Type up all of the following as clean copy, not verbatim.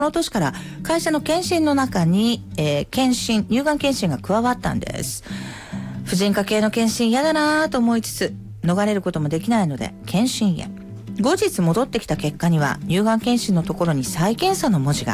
の年から会社の検診の中に、乳がん検診が加わったんです。婦人科系の検診嫌だなと思いつつ逃れることもできないので検診へ。後日戻ってきた結果には乳がん検診のところに再検査の文字が。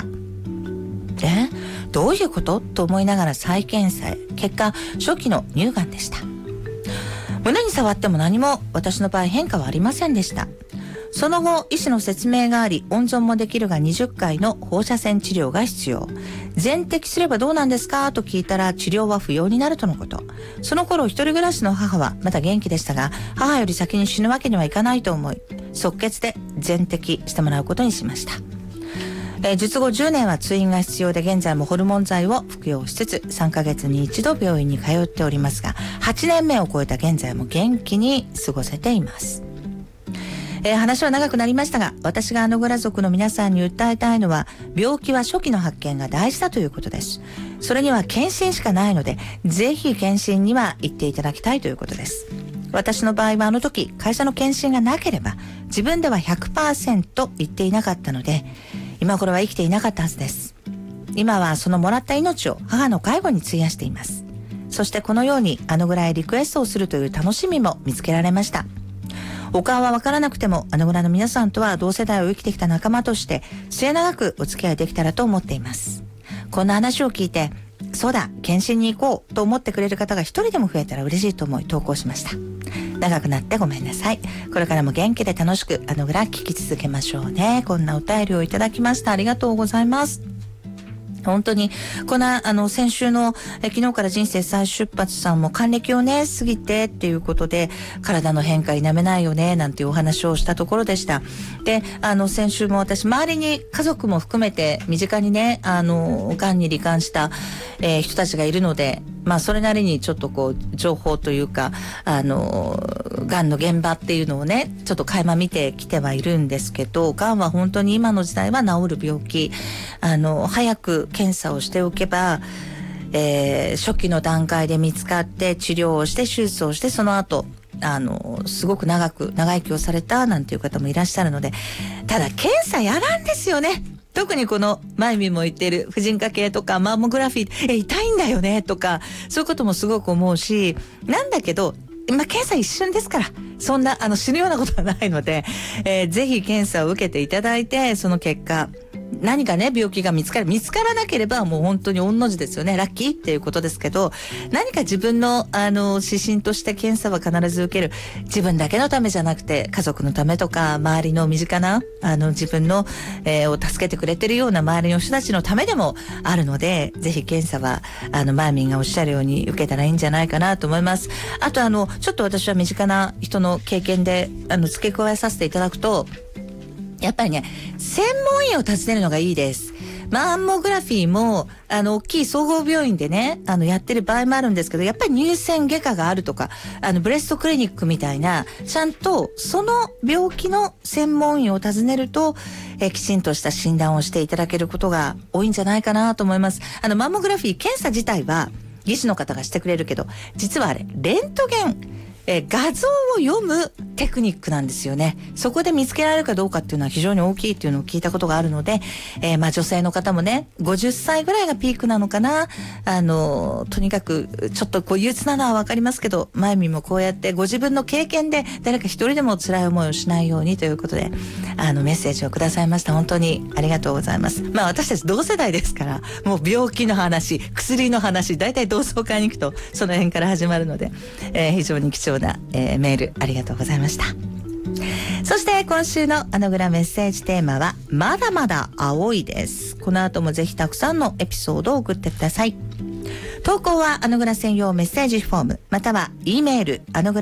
どういうことと思いながら再検査へ。結果初期の乳がんでした。胸に触っても何も私の場合変化はありませんでした。その後医師の説明があり、温存もできるが20回の放射線治療が必要。全摘すればどうなんですかと聞いたら、治療は不要になるとのこと。その頃一人暮らしの母はまだ元気でしたが、母より先に死ぬわけにはいかないと思い、即決で全摘してもらうことにしました。術後10年は通院が必要で、現在もホルモン剤を服用しつつ3ヶ月に一度病院に通っておりますが、8年目を超えた現在も元気に過ごせています。話は長くなりましたが、私がグラ族の皆さんに訴えたいのは、病気は初期の発見が大事だということです。それには検診しかないので、ぜひ検診には行っていただきたいということです。私の場合はあの時会社の検診がなければ自分では 100% 言っていなかったので、今頃は生きていなかったはずです。今はそのもらった命を母の介護に費やしています。そしてこのようにぐらいリクエストをするという楽しみも見つけられました。お顔はわからなくてもぐらの皆さんとは同世代を生きてきた仲間として末永くお付き合いできたらと思っています。こんな話を聞いて、そうだ検診に行こうと思ってくれる方が一人でも増えたら嬉しいと思い投稿しました。長くなってごめんなさい。これからも元気で楽しくぐら聞き続けましょうね。こんなお便りをいただきました。ありがとうございます。本当にこの先週の昨日から人生再出発さんも還暦をね過ぎてっていうことで、体の変化否めないよねなんていうお話をしたところでした。で先週も私周りに家族も含めて身近にねがんに罹患した、人たちがいるので、それなりにちょっと情報というかがんの現場っていうのをねちょっと垣間見てきてはいるんですけど、がんは本当に今の時代は治る病気、早く検査をしておけば、初期の段階で見つかって治療をして手術をして、その後すごく長生きをされたなんていう方もいらっしゃるので、ただ検査やらんですよね。特にこのマイミも言ってる婦人科系とかマンモグラフィー痛いんだよねとか、そういうこともすごく思うし、なんだけど検査一瞬ですから、そんな死ぬようなことはないので、ぜひ検査を受けていただいて、その結果何かね病気が見つからなければもう本当に御の字ですよね。ラッキーっていうことですけど、何か自分の指針として検査は必ず受ける。自分だけのためじゃなくて家族のためとか周りの身近な自分の、を助けてくれてるような周りの人たちのためでもあるので、ぜひ検査はマーミンがおっしゃるように受けたらいいんじゃないかなと思います。あとちょっと私は身近な人の経験で付け加えさせていただくと、やっぱりね専門医を訪ねるのがいいです。マンモグラフィーも大きい総合病院でねやってる場合もあるんですけど、やっぱり乳腺外科があるとかブレストクリニックみたいなちゃんとその病気の専門医を訪ねるときちんとした診断をしていただけることが多いんじゃないかなと思います。マンモグラフィー検査自体は技師の方がしてくれるけど、実はあれレントゲン画像を読むテクニックなんですよね。そこで見つけられるかどうかっていうのは非常に大きいっていうのを聞いたことがあるので、女性の方もね50歳ぐらいがピークなのかな。とにかくちょっと憂鬱なのはわかりますけど、まゆみもこうやってご自分の経験で誰か一人でも辛い思いをしないようにということでメッセージをくださいました。本当にありがとうございます。私たち同世代ですから、もう病気の話、薬の話、だいたい同窓会に行くとその辺から始まるので、非常に貴重なメールありがとうございました。そして今週のグラメッセージテーマはまだまだ青いです。この後もぜひたくさんのエピソードを送ってください。投稿はグラ専用メッセージフォーム、または E メール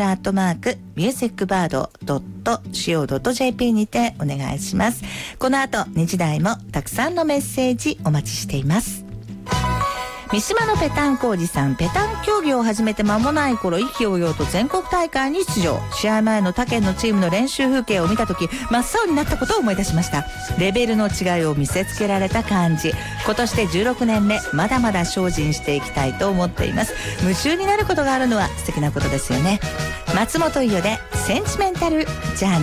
musicbird.co.jp にてお願いします。この後2時台もたくさんのメッセージお待ちしています。三島のペタン工事さん、ペタン競技を始めて間もない頃、意気揚々と全国大会に出場。試合前の他県のチームの練習風景を見たとき、真っ青になったことを思い出しました。レベルの違いを見せつけられた感じ。今年で16年目、まだまだ精進していきたいと思っています。夢中になることがあるのは素敵なことですよね。松本伊代でセンチメンタルジャーニー。